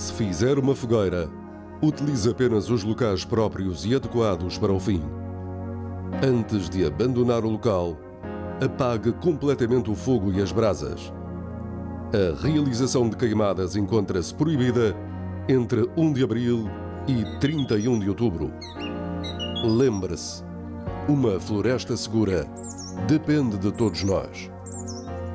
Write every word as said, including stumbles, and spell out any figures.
Se fizer uma fogueira, utilize apenas os locais próprios e adequados para o fim. Antes de abandonar o local, apague completamente o fogo e as brasas. A realização de queimadas encontra-se proibida entre primeiro de abril e trinta e um de outubro. Lembre-se, uma floresta segura depende de todos nós.